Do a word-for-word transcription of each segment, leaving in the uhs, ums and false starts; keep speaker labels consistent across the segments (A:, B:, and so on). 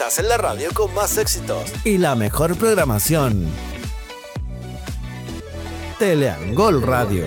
A: Estás en la radio con más éxitos
B: y la mejor programación. Teleangol Radio.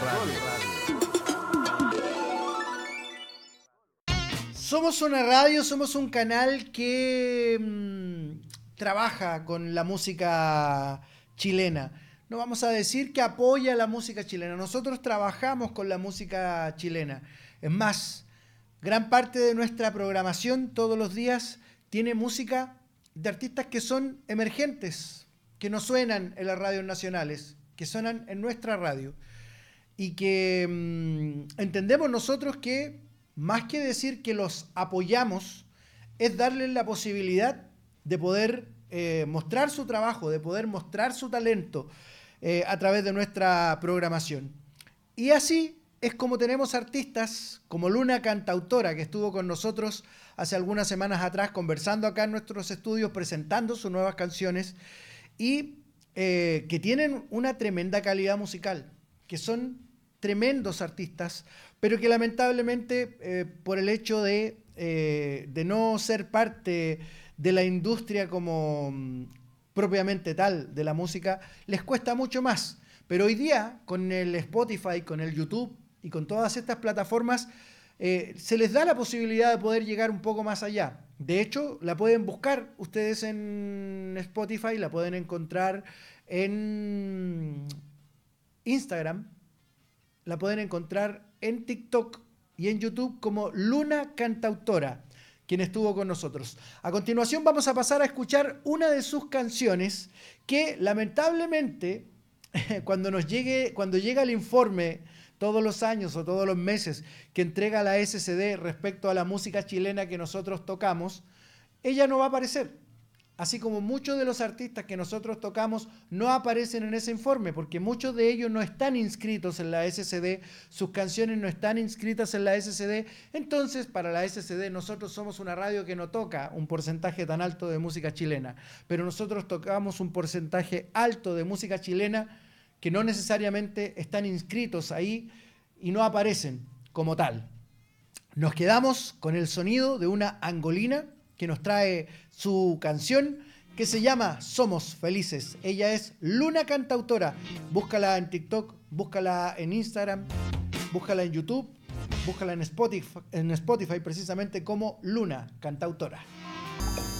C: Somos una radio, somos un canal que mmm, trabaja con la música chilena. No vamos a decir que apoya la música chilena. Nosotros trabajamos con la música chilena. Es más, gran parte de nuestra programación todos los días tiene música de artistas que son emergentes, que no suenan en las radios nacionales, que suenan en nuestra radio. Y que mmm, entendemos nosotros que, más que decir que los apoyamos, es darles la posibilidad de poder eh, mostrar su trabajo, de poder mostrar su talento eh, a través de nuestra programación. Y así es como tenemos artistas como Luna Cantautora, que estuvo con nosotros hace algunas semanas atrás conversando acá en nuestros estudios, presentando sus nuevas canciones y eh, que tienen una tremenda calidad musical, que son tremendos artistas, pero que lamentablemente eh, por el hecho de, eh, de no ser parte de la industria como mm, propiamente tal de la música, les cuesta mucho más. Pero hoy día, con el Spotify, con el YouTube y con todas estas plataformas, eh, se les da la posibilidad de poder llegar un poco más allá. De hecho, la pueden buscar ustedes en Spotify, la pueden encontrar en Instagram, la pueden encontrar en TikTok y en YouTube como Luna Cantautora, quien estuvo con nosotros. A continuación vamos a pasar a escuchar una de sus canciones que lamentablemente cuando nos llegue, cuando llega el informe todos los años o todos los meses que entrega la S C D respecto a la música chilena que nosotros tocamos, ella no va a aparecer. Así como muchos de los artistas que nosotros tocamos no aparecen en ese informe, porque muchos de ellos no están inscritos en la S C D, sus canciones no están inscritas en la S C D, entonces para la S C D nosotros somos una radio que no toca un porcentaje tan alto de música chilena, pero nosotros tocamos un porcentaje alto de música chilena que no necesariamente están inscritos ahí y no aparecen como tal. Nos quedamos con el sonido de una angolina que nos trae su canción que se llama Somos Felices. Ella es Luna Cantautora. Búscala en TikTok, búscala en Instagram, búscala en YouTube, búscala en Spotify, en Spotify precisamente como Luna Cantautora.